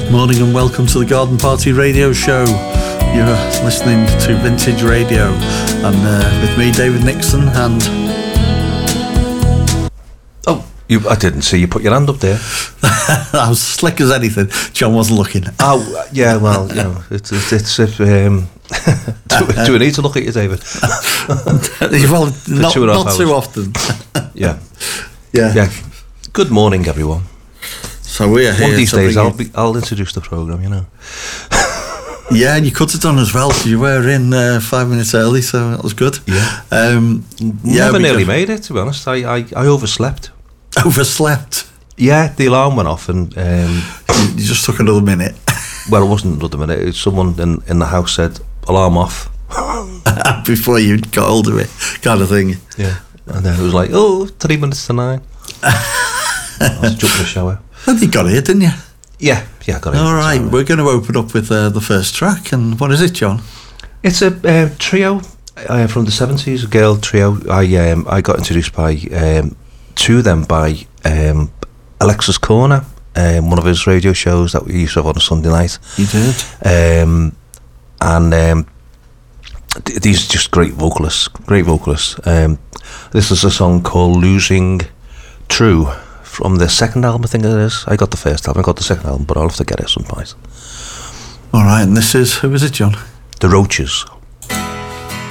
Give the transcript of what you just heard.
Good morning and welcome to the Garden Party Radio Show. You're listening to Vintage Radio, and with me, David Nixon, and... I didn't see you put your hand up there. I was slick as anything. John wasn't looking. Oh, yeah, well, you know, it's do we need to look at you, David? Well, not too often. Yeah. Yeah. Good morning, everyone. So we're here. One of these days, I'll introduce the programme, you know. Yeah, and you cut it on as well. You were in 5 minutes early, so that was good. Yeah. Never nearly made it, to be honest. I overslept. Overslept? Yeah, the alarm went off, and you just took another minute. Well, it wasn't another minute. Someone in the house said, "Alarm off." Before you got hold of it, kind of thing. Yeah, and then it was like, 3 minutes to 9. I was jumping the shower. Well, you got here, didn't you? Yeah, I got it. All right, we're going to open up with the first track, and what is it, John? It's a trio from the 70s, a girl trio. I got introduced to them by Alexis Corner, one of his radio shows that we used to have on a Sunday night. You did? These are just great vocalists. This is a song called Losing True from the second album, I think it is. I got the first album, I got the second album, but I'll have to get it at some point. All right, and this is, who is it, John? The Roaches.